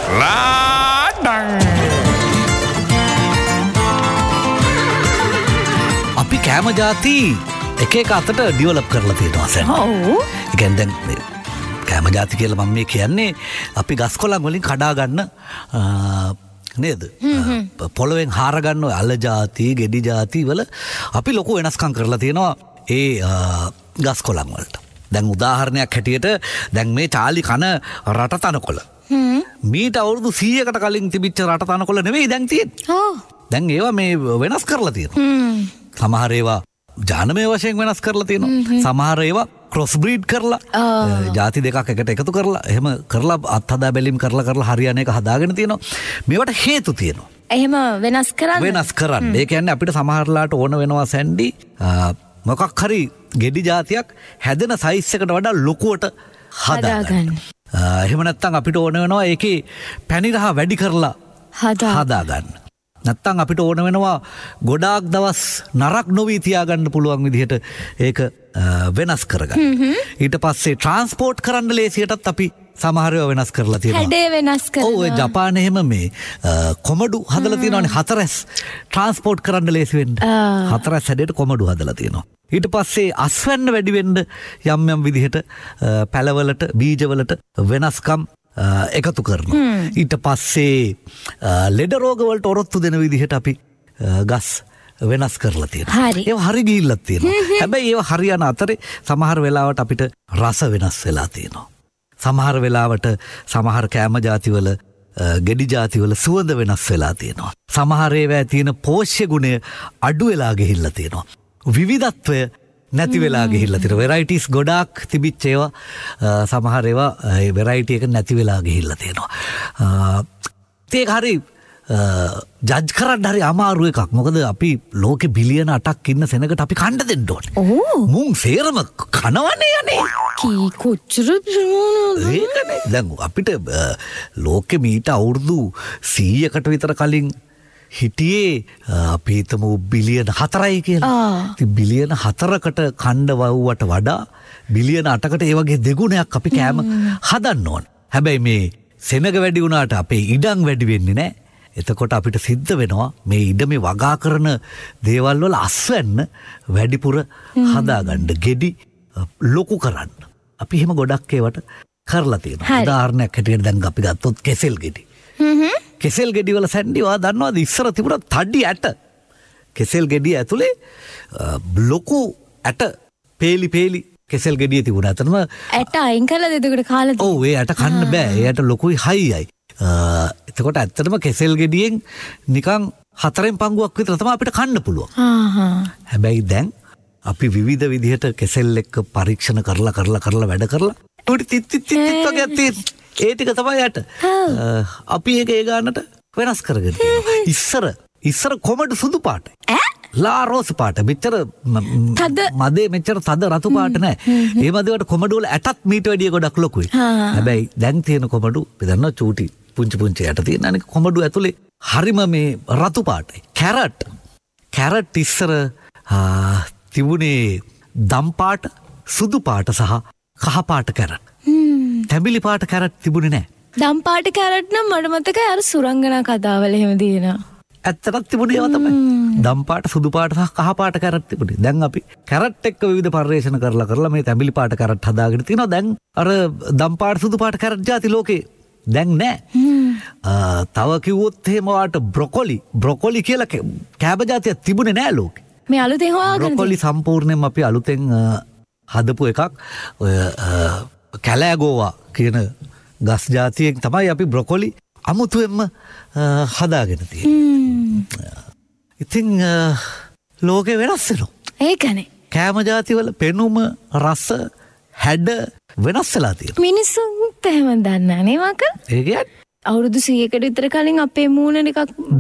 Laden. අපි කෑම જાති එක එක අතට ඩිවලොප් කරලා තියෙනවා සෙන්. ඔව්. ඒ කියන්නේ දැන් කෑම જાති කියලා මම මේ කියන්නේ අපි ගස් කොළන් වලින් කඩා ගන්න නේද? පොළොවෙන් හාර ගන්න ඔය අල જાති, ගෙඩි જાති වල අපි ලොකු වෙනස්කම් කරලා තියෙනවා ඒ ගස් කොළන් වලට. දැන් උදාහරණයක් හැටියට දැන් මේ චාලි කන රට තනකොළ. මීට අවුරුදු 100කට කලින් තිබිච්ච රට තනකොළ නෙවෙයි දැන් තියෙන්නේ. ඔව්. දැන් ඒවා මේ වෙනස් කරලා තියෙනවා. සමහර ඒවා ජානමය වශයෙන් වෙනස් කරලා තියෙනවා. සමහර ඒවා ක්‍රොස් බ්‍රීඩ් කරලා ಜಾති දෙකක් එකට එකතු කරලා එහෙම කරලා අත්හදා බැලීම් කරලා හරියන එක හදාගෙන තියෙනවා. මේවට හේතු තියෙනවා. එහෙම වෙනස් කරන්න. ඒ කියන්නේ අපිට සමහරලාට ඕන වෙනවා සැන්ඩි මොකක් හරි ගෙඩි જાතියක් හැදෙන සයිස් එකට වඩා ලොකුවට හදාගන්න. එහෙම නැත්නම් අපිට ඕන වෙනවා ඒකේ පැණි රහ වැඩි කරලා හදාගන්න. නැත්තම් අපිට ඕන වෙනවා ගොඩාක් දවස් නරක් නොවී තියාගන්න පුළුවන් විදිහට ඒක වෙනස් කරගන්න. ඊට පස්සේ ට්‍රාන්ස්පෝර්ට් කරන්න ලේසියටත් අපි සමහර ඒවා වෙනස් කරලා තියෙනවා. හැඩය වෙනස් කරනවා. ඔව් ඒ ජපානයේ එහෙම මේ කොමඩු හදලා තියෙනවානේ හතරැස් ට්‍රාන්ස්පෝර්ට් කරන්න ලේසි වෙන්න. හතරැස් හැඩයට කොමඩු හදලා තියෙනවා. ඊට පස්සේ අස්වැන්න වැඩි වෙන්න යම් යම් විදිහට පැලවලට බීජවලට වෙනස්කම් එකතු කරනවා. ඊට පස්සේ ලෙඩ රෝගවලට ඔරොත්තු දෙන විදිහට අපි ගස් වෙනස් කරලා තියෙනවා. ඒවා හරි ගිහිල්ලක් තියෙනවා. හැබැයි ඒවා හරියන අතරේ සමහර වෙලාවට අපිට රස වෙනස් වෙලා තියෙනවා. සමහර වෙලාවට සමහර කෑම જાතිවල ගෙඩි જાතිවල සුවඳ වෙනස් වෙලා තියෙනවා. සමහර ඒවා තියෙන පෝෂ්‍ය ගුණය අඩු වෙලා ගිහිල්ලා තියෙනවා. විවිධත්වය නැති වෙලා ගිහිල්ලා තියෙනවා. වෙරයිටිස් ගොඩාක් තිබිච්ච ඒවා සමහර ඒවා ඒ වෙරයිටි එක නැති වෙලා ගිහිල්ලා තියෙනවා. ඒක හරි ජජ් කරන්න හරි අමාරු එකක්. මොකද අපි ලෝකෙ බිලියන 8ක් ඉන්න සෙනඟට අපි කන්න දෙන්න ඕනේ. මුන් සේරම කනවනේ යන්නේ. කී කොච්චර ඒකනේ. දැන් අපිට ලෝකෙ මීට අවුරුදු 100කට විතර කලින් හිටියේ අපි හිතමු බිලියන 4යි කියලා. ඉතින් බිලියන 4කට කණ්ඩ වව්වට වඩා බිලියන 8කට ඒ වගේ දෙගුණයක් අපි කෑම හදන්න ඕන. හැබැයි මේ සෙනග වැඩි වුණාට අපේ ඉඩම් වැඩි වෙන්නේ නැහැ. එතකොට අපිට සිද්ධ වෙනවා මේ ඉඩමේ වගා කරන දේවල් වල අස්වැන්න වැඩිපුර හදාගන්න, ගෙඩි ලොකු කරන්න. අපි එහෙම ගොඩක් ඒවට කරලා තියෙනවා. උදාහරණයක් හැටියට දැන් අපි ගත්තොත් කෙසෙල් ගෙඩි. කෙසෙල් ගෙඩි වල සැන්ඩි ඔයා දන්නවද ඉස්සර තිබුණා තඩි ඇට. කෙසෙල් ගෙඩිය ඇතුලේ ලොකු ඇට පේලි කෙසෙල් ගෙඩිය තිබුණා. අතනම ඇට අයින් කරලා දෙදකට කාලා ඔව් ඒ ඇට කන්න බෑ. ඒ ඇට ලොකුයි හයියයි. එතකොට ඇත්තටම කෙසෙල් ගෙඩියෙන් නිකන් 4 පංගුවක් විතර තමයි අපිට කන්න පුළුවන්. හැබැයි දැන් අපි විවිධ විදිහට කෙසෙල් එක්ක පරීක්ෂණ කරලා වැඩ කරලා ටික වගේ තියෙන ඒ ටික තමයි යට. අපි ඒක ඒ ගානට වෙනස් කරගෙන තියෙනවා. ඉස්සර කොමඩු සුදු පාටයි. ලා රෝස් පාට. මෙච්චර මදේ මෙච්චර තද රතු පාට නෑ. ඒ මදේවට කොමඩු වල ඇටත් මීට වැඩිය ගොඩක් ලොකුයි. හැබැයි දැන් තියෙන කොමඩු බෙදන්න චූටි පුංචි යට තියෙන අනික කොමඩු ඇතුලේ හරිම මේ රතු පාටයි. කැරට් ඉස්සර තිබුණේ දම් පාට, සුදු පාට සහ කහ පාට කැරට්. තැඹිලි පාට කැරට් තිබුණේ නැහැ. දම් පාට කැරට් නම් මට මතකයි අර සුරංගනා කතාවල එහෙම දිනනවා. ඇත්තටත් තිබුණේ ඒවා තමයි. දම් පාට, සුදු පාට සහ කහ පාට කැරට් තිබුණේ. දැන් අපි කැරට් එක්ක විවිධ පරිවර්තන කරලා මේ තැඹිලි පාට කැරට් හදාගෙන තිනවා. දැන් අර දම් පාට, සුදු පාට කැරට් જાති ලෝකේ දැන් නැහැ. තව කිව්වොත් එහෙම වාට බ්‍රොකොලි කියලා කෑම જાතියක් තිබුණේ නැහැ ලෝකේ. මේ අලුතෙන් හොයාගෙන බ්‍රොකොලි සම්පූර්ණයෙන්ම අපි අලුතෙන් හදපු එකක්. ඔය කැලෑගෝවා කියන ගස් જાතියෙන් තමයි අපි බ්‍රොකොලි අමුතුවෙන්ම හදාගෙන තියෙන්නේ. ඉතින් ලෝකේ වෙනස් වෙනවා. ඒකනේ. කෑම જાතිවල පෙනුම, රස, හැඩ වෙනස් වෙලා තියෙනවා. මිනිස්සුන්ට එහෙම දන්නේ නැහැ නේ මක. ඒ කියන්නේ අවුරුදු 100කට විතර කලින් අපේ මූණ නිකක්